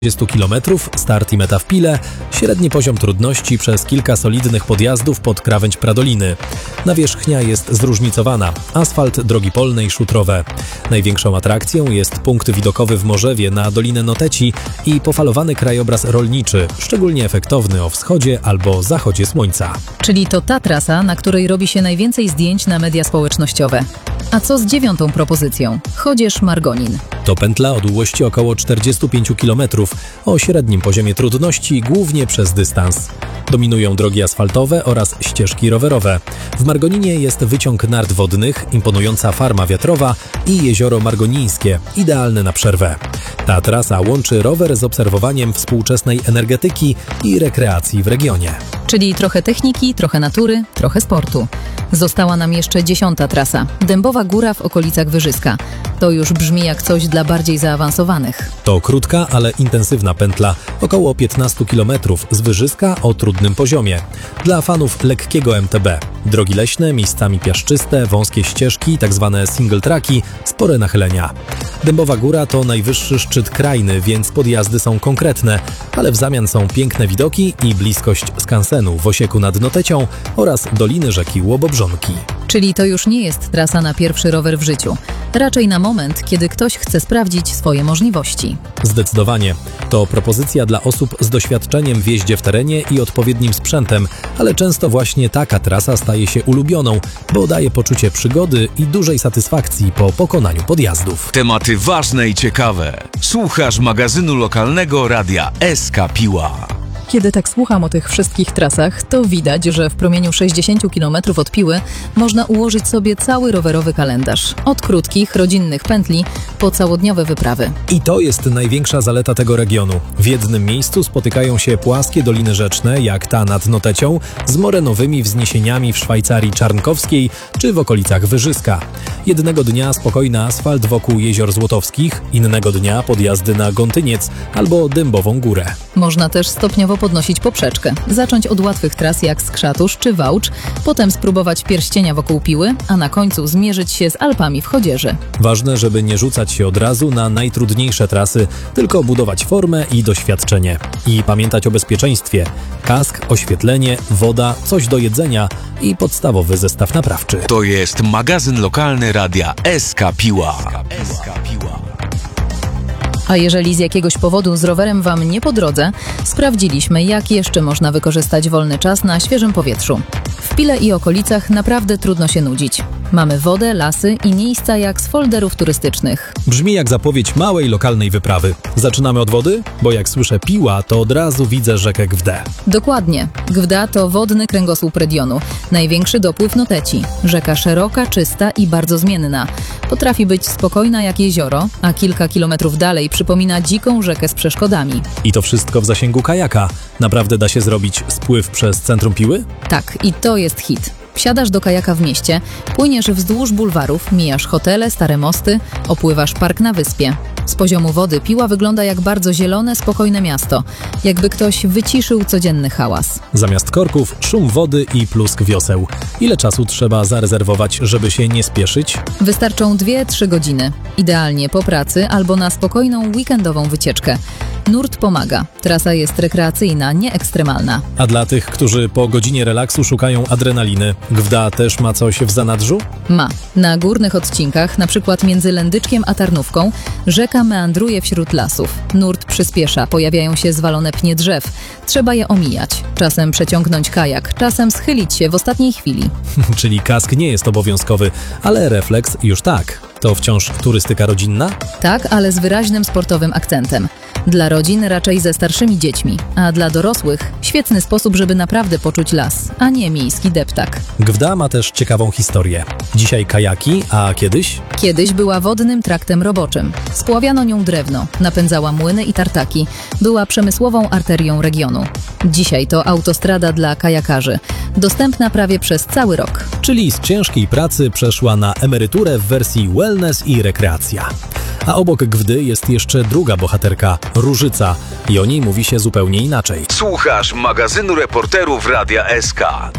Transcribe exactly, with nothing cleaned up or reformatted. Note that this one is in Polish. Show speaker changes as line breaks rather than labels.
trzydziestu kilometrów, start i meta w Pile, średni poziom trudności przez kilka solidnych podjazdów pod krawędź Pradoliny. Nawierzchnia jest zróżnicowana, asfalt, drogi polne i szutrowe. Największą atrakcją jest punkt widokowy w Morzewie na Dolinę Noteci i pofalowany krajobraz rolniczy, szczególnie efektowny o wschodzie albo zachodzie słońca.
Czyli to ta trasa, na której robi się najwięcej zdjęć na media społecznościowe. A co z dziewiątą propozycją? Chodzież-Margonin.
To pętla o długości około czterdziestu pięciu kilometrów, o średnim poziomie trudności, głównie przez dystans. Dominują drogi asfaltowe oraz ścieżki rowerowe. W Margoninie jest wyciąg nart wodnych, imponująca farma wiatrowa i jezioro margonińskie, idealne na przerwę. Ta trasa łączy rower z obserwowaniem współczesnej energetyki i rekreacji w regionie.
Czyli trochę techniki, trochę natury, trochę sportu. Została nam jeszcze dziesiąta trasa. Dębowa Góra w okolicach Wyżyska. To już brzmi jak coś dla bardziej zaawansowanych.
To krótka, ale intensywna pętla, około piętnastu kilometrów z Wyżyska o trudnym poziomie. Dla fanów lekkiego M T B. Drogi leśne, miejscami piaszczyste, wąskie ścieżki, tzw. single tracki, spore nachylenia. Dębowa Góra to najwyższy szczyt krajny, więc podjazdy są konkretne, ale w zamian są piękne widoki i bliskość skansenu w Osieku nad Notecią oraz doliny rzeki Łobobrzonki.
Czyli to już nie jest trasa na pierwszy rower w życiu. Raczej na moment, kiedy ktoś chce sprawdzić swoje możliwości.
Zdecydowanie. To propozycja dla osób z doświadczeniem w jeździe w terenie i odpowiednim sprzętem, ale często właśnie taka trasa staje się ulubioną, bo daje poczucie przygody i dużej satysfakcji po pokonaniu podjazdów.
Tematy ważne i ciekawe. Słuchasz magazynu lokalnego Radia S K Piła.
Kiedy tak słucham o tych wszystkich trasach, to widać, że w promieniu sześćdziesięciu kilometrów od Piły można ułożyć sobie cały rowerowy kalendarz. Od krótkich, rodzinnych pętli po całodniowe wyprawy.
I to jest największa zaleta tego regionu. W jednym miejscu spotykają się płaskie doliny rzeczne, jak ta nad Notecią, z morenowymi wzniesieniami w Szwajcarii Czarnkowskiej czy w okolicach Wyżyska. Jednego dnia spokojny asfalt wokół jezior Złotowskich, innego dnia podjazdy na Gątyniec albo Dębową Górę.
Można też stopniowo podnosić poprzeczkę. Zacząć od łatwych tras jak Skrzatusz czy Wałcz, potem spróbować pierścienia wokół Piły, a na końcu zmierzyć się z Alpami w Chodzieży.
Ważne, żeby nie rzucać się od razu na najtrudniejsze trasy, tylko budować formę i doświadczenie. I pamiętać o bezpieczeństwie. Kask, oświetlenie, woda, coś do jedzenia i podstawowy zestaw naprawczy.
To jest magazyn lokalny Radia S K Piła.
A jeżeli z jakiegoś powodu z rowerem Wam nie po drodze, sprawdziliśmy, jak jeszcze można wykorzystać wolny czas na świeżym powietrzu. W Pile i okolicach naprawdę trudno się nudzić. Mamy wodę, lasy i miejsca jak z folderów turystycznych.
Brzmi jak zapowiedź małej lokalnej wyprawy. Zaczynamy od wody? Bo jak słyszę Piła, to od razu widzę rzekę Gwdę.
Dokładnie. Gwda to wodny kręgosłup regionu. Największy dopływ Noteci. Rzeka szeroka, czysta i bardzo zmienna. Potrafi być spokojna jak jezioro, a kilka kilometrów dalej przypomina dziką rzekę z przeszkodami.
I to wszystko w zasięgu kajaka. Naprawdę da się zrobić spływ przez centrum Piły?
Tak, i to jest hit. Wsiadasz do kajaka w mieście, płyniesz wzdłuż bulwarów, mijasz hotele, stare mosty, opływasz park na wyspie. Z poziomu wody Piła wygląda jak bardzo zielone, spokojne miasto. Jakby ktoś wyciszył codzienny hałas.
Zamiast korków szum wody i plusk wioseł. Ile czasu trzeba zarezerwować, żeby się nie spieszyć?
Wystarczą dwie trzy godziny. Idealnie po pracy albo na spokojną weekendową wycieczkę. Nurt pomaga. Trasa jest rekreacyjna, nie ekstremalna.
A dla tych, którzy po godzinie relaksu szukają adrenaliny, Gwda też ma coś w zanadrzu?
Ma. Na górnych odcinkach, na przykład między Lędyczkiem a Tarnówką, rzeka meandruje wśród lasów. Nurt przyspiesza, pojawiają się zwalone pnie drzew. Trzeba je omijać. Czasem przeciągnąć kajak, czasem schylić się w ostatniej chwili.
Czyli kask nie jest obowiązkowy, ale refleks już tak. To wciąż turystyka rodzinna?
Tak, ale z wyraźnym sportowym akcentem. Dla rodzin raczej ze starszymi dziećmi, a dla dorosłych świetny sposób, żeby naprawdę poczuć las, a nie miejski deptak.
Gwda ma też ciekawą historię. Dzisiaj kajaki, a kiedyś?
Kiedyś była wodnym traktem roboczym. Spławiano nią drewno, napędzała młyny i tartaki. Była przemysłową arterią regionu. Dzisiaj to autostrada dla kajakarzy, dostępna prawie przez cały rok.
Czyli z ciężkiej pracy przeszła na emeryturę w wersji wellness i rekreacja. A obok Gwdy jest jeszcze druga bohaterka, Różyca. I o niej mówi się zupełnie inaczej.
Słuchasz magazynu reporterów Radia S K.